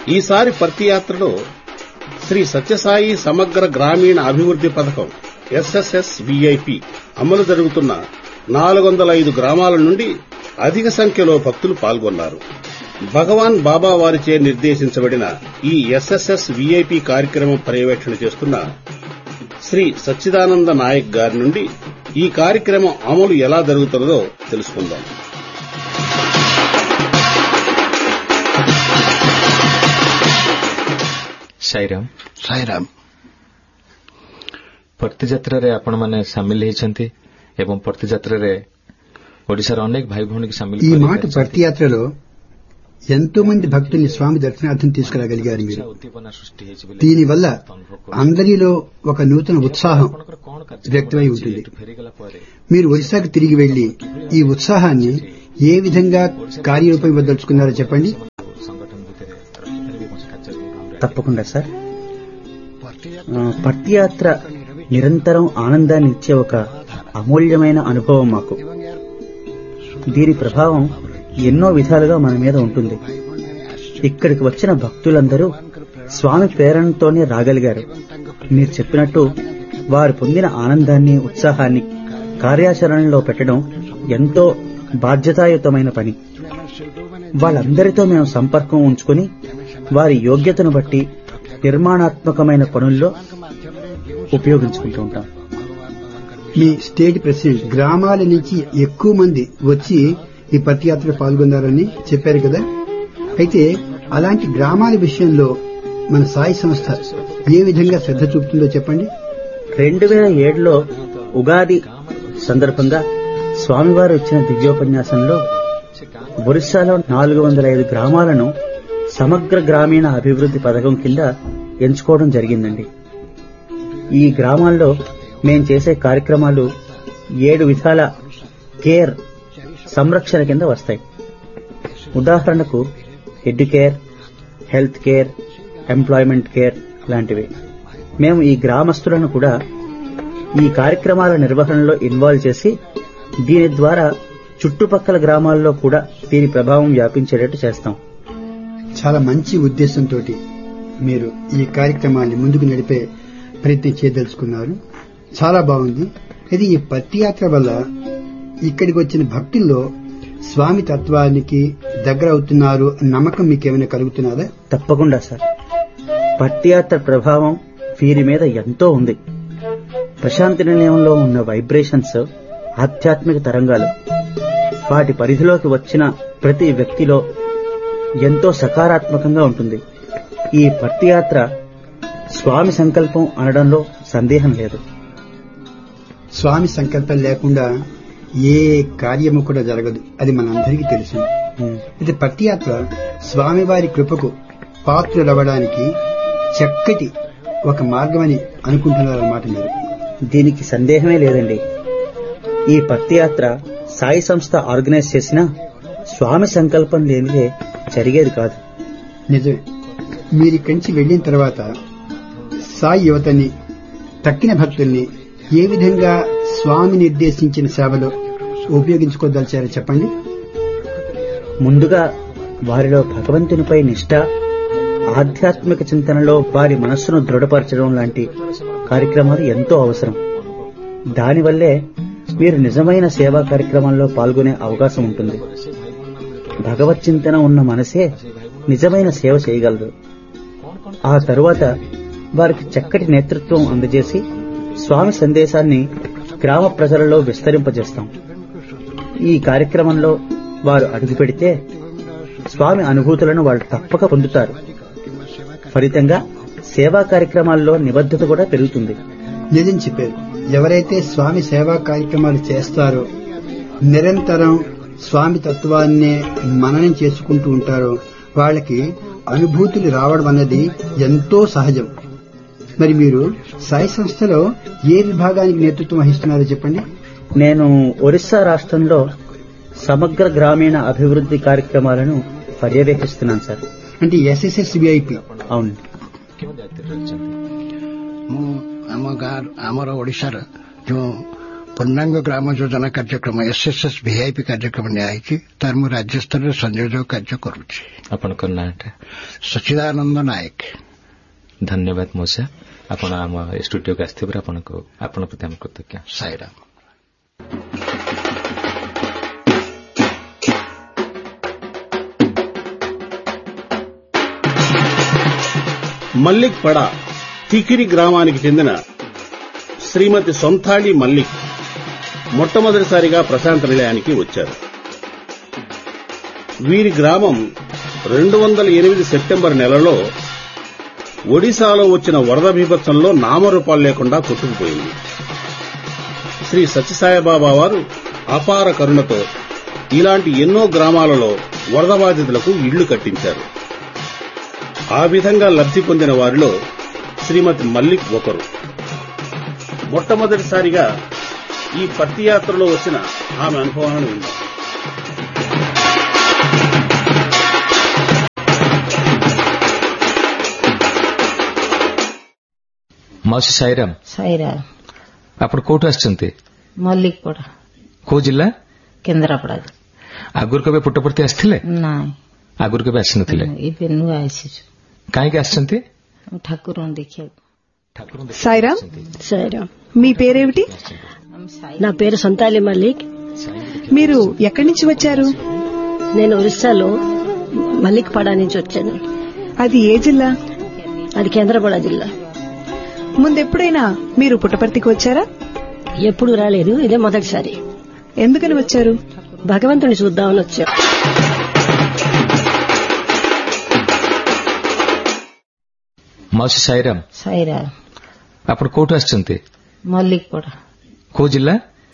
ఈసారి పర్తి యాత్రలో శ్రీ సత్యసాయి సమగ్ర గ్రామీణ అభివృద్ది పథకం SSSVIP అమలు జరుగుతున్న 405 గ్రామాల నుండి అధిక సంఖ్యలో భక్తులు పాల్గొన్నారు. భగవాన్ బాబా వారిచే నిర్దేశించబడిన ఈ SSSVIP కార్యక్రమం పర్యవేక్షణ చేస్తున్న శ్రీ సచ్చిదానంద నాయక్ గారి నుండి ఈ కార్యక్రమం అమలు ఎలా జరుగుతుందో తెలుసుకుందాం. ସାଇରାମ ପର୍ତ୍ତିଯାତ୍ରାରେ ଆପଣମାନେ ସାମିଲ ହେଇଛନ୍ତି ଏବଂ ପର୍ତ୍ତିଯାତ୍ରାରେ ଓଡ଼ିଶାର ଅନେକ ଭାଇ ଭଉଣୀకి ସାମିଲ ఈ మాట పర్తియాత్రలో ఎంతో మంది భక్తుల్ని స్వామి దర్శనార్థం తీసుకురాగలిగారు మీరు. దీనివల్ల అందరిలో ఒక నూతన ఉత్సాహం వ్యక్తమై ఉంటుంది. మీరు ఒరిస్సాకు తిరిగి వెళ్లి ఈ ఉత్సాహాన్ని ఏ విధంగా కార్యరూపం ఇవ్వదలుచుకున్నారో చెప్పండి. తప్పకుండా సార్. పర్తియాత్ర నిరంతరం ఆనందాన్ని ఇచ్చే ఒక అమూల్యమైన అనుభవం మాకు. దీని ప్రభావం ఎన్నో విధాలుగా మన మీద ఉంటుంది. ఇక్కడికి వచ్చిన భక్తులందరూ స్వామి ప్రేరణతోనే రాగలిగారు. మీరు చెప్పినట్టు వారు పొందిన ఆనందాన్ని, ఉత్సాహాన్ని కార్యాచరణలో పెట్టడం ఎంతో బాధ్యతాయుతమైన పని. వాళ్ళందరితో మేము సంపర్కం ఉంచుకుని వారి యోగ్యతను బట్టి నిర్మాణాత్మకమైన పనుల్లో ఉపయోగించుకుంటూ ఉంటాం. మీ స్టేట్ ప్రెసిడెంట్ గ్రామాల నుంచి ఎక్కువ మంది వచ్చి ఈ పర్తియాత్రలో పాల్గొన్నారని చెప్పారు కదా. అయితే అలాంటి గ్రామాల విషయంలో మన సాయి సంస్థ ఏ విధంగా శ్రద్ధ చూపుతుందో చెప్పండి. 2007లో ఉగాది సందర్భంగా స్వామివారు ఇచ్చిన దివ్యోపన్యాసంలో ఒరిస్సాలో 405 గ్రామాలను సమగ్ర గ్రామీణ అభివృద్ది పథకం కింద ఎంచుకోవడం జరిగిందండి. ఈ గ్రామాల్లో మేం చేసే కార్యక్రమాలు 7 విధాల కేర్ సంరక్షణ కింద వస్తాయి. ఉదాహరణకు educare, health care, employment care లాంటివి. మేము ఈ గ్రామస్తులను కూడా ఈ కార్యక్రమాల నిర్వహణలో ఇన్వాల్వ్ చేసి దీని ద్వారా చుట్టుపక్కల గ్రామాల్లో కూడా దీని ప్రభావం వ్యాపించేటట్టు చేస్తాం. చాలా మంచి ఉద్దేశంతో మీరు ఈ కార్యక్రమాన్ని ముందుకు నడిపే ప్రయత్నం చేయదలుచుకున్నారు. చాలా బాగుంది. ఇది ఈ పర్తియాత్ర వల్ల ఇక్కడికి వచ్చిన భక్తుల్లో స్వామి తత్వానికి దగ్గర అవుతున్నారు నమ్మకం మీకేమైనా కలుగుతున్నదా? తప్పకుండా సార్. పర్తియాత్ర ప్రభావం వీరి మీద ఎంతో ఉంది. ప్రశాంతి నిలయంలో ఉన్న వైబ్రేషన్స్ ఆధ్యాత్మిక తరంగాలు వాటి పరిధిలోకి వచ్చిన ప్రతి వ్యక్తిలో ఎంతో సకారాత్మకంగా ఉంటుంది. ఈ పర్తియాత్ర స్వామి సంకల్పం అనడంలో సందేహం లేదు. స్వామి సంకల్పం లేకుండా ఏ కార్యము కూడా జరగదు, అది మనందరికీ తెలుసు. ఇది పర్తియాత్ర స్వామివారి కృపకు పాత్రులవ్వడానికి చక్కటి ఒక మార్గమని అనుకుంటున్నారన్నమాట మీరు. దీనికి సందేహమే లేదండి. ఈ పర్తియాత్ర సాయి సంస్థ ఆర్గనైజ్ చేసిన స్వామి సంకల్పం లేనిదే జరిగేది కాదు. నిజమే. మీరిక్కడి నుంచి వెళ్లిన తర్వాత సాయి యువతని, తక్కిన భక్తుల్ని ఏ విధంగా స్వామి నిర్దేశించిన సేవలో ఉపయోగించుకోదలిచారో చెప్పండి. ముందుగా వారిలో భగవంతునిపై నిష్ఠ, ఆధ్యాత్మిక చింతనలో వారి మనస్సును దృఢపరచడం లాంటి కార్యక్రమాలు ఎంతో అవసరం. దానివల్లే మీరు నిజమైన సేవా కార్యక్రమాల్లో పాల్గొనే అవకాశం ఉంటుంది. భగవత్ చింతన ఉన్న మనసే నిజమైన సేవ చేయగలదు. ఆ తరువాత వారికి చక్కటి నేతృత్వం అందజేసి స్వామి సందేశాన్ని గ్రామ ప్రజలలో విస్తరింపజేస్తాం. ఈ కార్యక్రమంలో వారు అడుగుపెడితే స్వామి అనుభూతులను వాళ్ళు తప్పక పొందుతారు. ఫలితంగా సేవా కార్యక్రమాల్లో నిబద్ధత కూడా పెరుగుతుంది. నిజం చెప్పారు. ఎవరైతే స్వామి సేవా కార్యక్రమాలు చేస్తారో, నిరంతరం స్వామి తత్వాన్నే మననం చేసుకుంటూ ఉంటారో వాళ్ళకి అనుభూతులు రావడం అన్నది ఎంతో సహజం. మరి మీరు సాయి సంస్థలో ఏ విభాగానికి నేతృత్వం వహిస్తున్నారో చెప్పండి. నేను ఒరిస్సా రాష్ట్రంలో సమగ్ర గ్రామీణ అభివృద్ది కార్యక్రమాలను పర్యవేక్షిస్తున్నాను సార్. అంటే SSSVIP? అవును. ଆମର ଓଡ଼ିଶାର ଯେଉଁ ପୂର୍ଣ୍ଣାଙ୍ଗ ଗ୍ରାମ ଯୋଜନା କାର୍ଯ୍ୟକ୍ରମ SSS VIP କାର୍ଯ୍ୟକ୍ରମ ନିଆଯାଇଛି। ତାର ମୁଁ ରାଜ୍ୟସ୍ତରରେ ସଂଯୋଜକ କାର୍ଯ୍ୟ କରୁଛି। ଆପଣଙ୍କର ନାଁଟା? ସଚିଦାନନ୍ଦ ନାୟକ। ଧନ୍ୟବାଦ ମଉସା, ଆପଣ ଆମ ଷ୍ଟୁଡିଓକୁ ଆସିଥିବାରୁ ଆପଣଙ୍କ ପ୍ରତି ଆମେ କୃତଜ୍ଞ। ସାଇରାମ। మల్లిక్ పడా తికిరి గ్రామానికి చెందిన శ్రీమతి సొంతాళి మల్లిక్ మొట్టమొదటిసారిగా ప్రశాంత నిలయానికి వచ్చారు. వీరి గ్రామం 2008 సెప్టెంబర్ నెలలో ఒడిశాలో వచ్చిన వరద బీభత్సంలో నామరూపాలు లేకుండా కొట్టుకుపోయింది. శ్రీ సత్యసాయిబాబా వారు అపార కరుణతో ఇలాంటి ఎన్నో గ్రామాలలో వరద బాధితులకు ఇళ్లు కట్టించారు. ఆ విధంగా లబ్ధి పొందిన వారిలో శ్రీమతి మల్లిక్ ఒకరు. మొట్టమొదటిసారిగా ఈ పత్తి యాత్రలో వచ్చిన ఆమె అనుభవాలను విన్నారు. ମାଉସୀ ସାଇରାମ। ସାଇରାମ। ଆପଣ କୋଉଠୁ ଆସିଛନ୍ତି? ମଲ୍ଲିକପଡ଼ା। କୋଉ ଜିଲ୍ଲା? କେନ୍ଦ୍ରାପଡ଼ା। ଆଗରୁ କେବେ ପୁଟ୍ଟପର୍ତ୍ତି ଆସିଥିଲେ? ନାଇଁ, ଆଗରୁ କେବେ ଆସିନଥିଲେ? ଏବେ ନୂଆ ଆସିଛୁ। କାହିଁକି ଆସିଛନ୍ତି? ଠାକୁରଙ୍କୁ ଦେଖିବାକୁ। సాయిరామ్, మీ పేరేమిటి? నా పేరు సంతాలి మల్లిక్. మీరు ఎక్కడి నుంచి వచ్చారు? నేను ఒరిస్సాలో మల్లిక్పడా నుంచి వచ్చాను. అది ఏ జిల్లా? అది కేంద్రపడా జిల్లా. ముందెప్పుడైనా మీరు పుట్టపర్తికి వచ్చారా? ఎప్పుడు రాలేదు, ఇదే మొదటిసారి. ఎందుకని వచ్చారు? భగవంతుని చూద్దామని వచ్చాం. ମାଉସୀ ସାଇରାମ। ସାଇରାମ। ଆପଣ କୋଉଠୁ ଆସିଛନ୍ତି? ମଲ୍ଲିକପଡ଼ା। କୋଉ ଜିଲ୍ଲା?